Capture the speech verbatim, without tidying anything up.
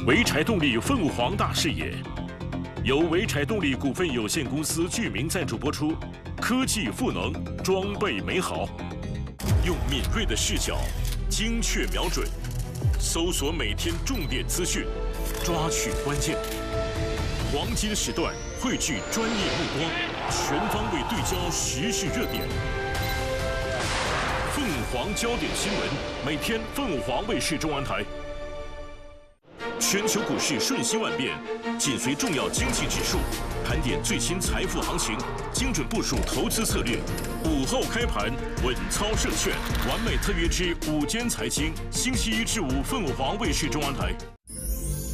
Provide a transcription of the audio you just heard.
潍柴动力凤凰大视野，由潍柴动力股份有限公司剧名赞助播出。科技赋能，装备美好，用敏锐的视角，精确瞄准，搜索每天重点资讯，抓取关键。黄金时段汇聚专业目光，全方位对焦时事热点。凤凰焦点新闻，每天凤凰卫视中文台。全球股市瞬息万变，紧随重要经济指数，盘点最新财富行情，精准部署投资策略。午后开盘，稳操胜券，完美特约之午间财经，星期一至五凤凰卫视中文台。